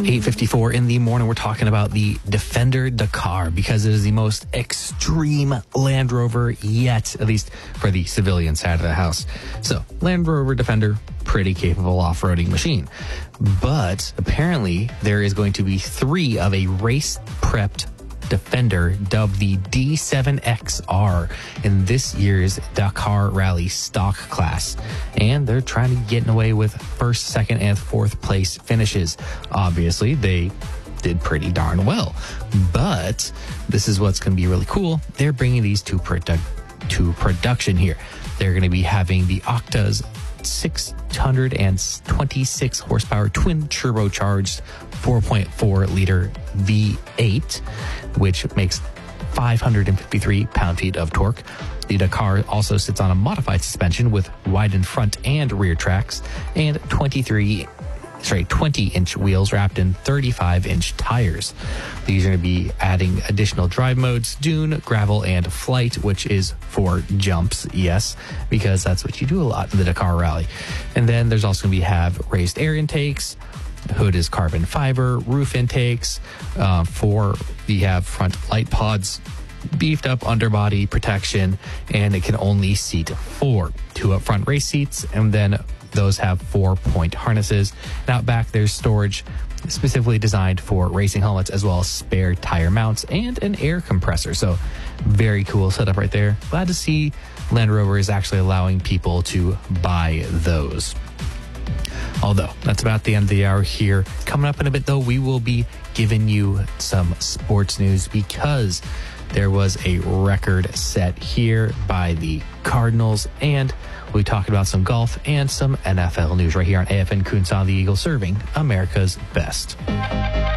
8:54 in the morning, we're talking about the Defender Dakar because it is the most extreme Land Rover yet, at least for the civilian side of the house. So, Land Rover Defender, pretty capable off-roading machine. But apparently, there is going to be 3 of a race-prepped Defender dubbed the D7XR in this year's Dakar Rally stock class. And they're trying to get away with first, second, and fourth place finishes. Obviously, they did pretty darn well. But this is what's going to be really cool. They're bringing these to production here. They're going to be having the Octa's 626 horsepower twin turbocharged 4.4 liter V8, which makes 553 pound-feet of torque. The Dakar also sits on a modified suspension with widened front and rear tracks and 20-inch wheels wrapped in 35-inch tires. These are going to be adding additional drive modes, dune, gravel, and flight, which is for jumps, yes, because that's what you do a lot in the Dakar Rally. And then there's also going to have raised air intakes. The hood is carbon fiber, roof intakes. You have front light pods, beefed up underbody protection, and it can only seat 4. 2 up front race seats, and then those have 4-point harnesses. And out back, there's storage specifically designed for racing helmets, as well as spare tire mounts and an air compressor. So very cool setup right there. Glad to see Land Rover is actually allowing people to buy those. Although, that's about the end of the hour here. Coming up in a bit, though, we will be giving you some sports news because there was a record set here by the Cardinals, and we'll be talking about some golf and some NFL news right here on AFN Kunsal the Eagle, serving America's best.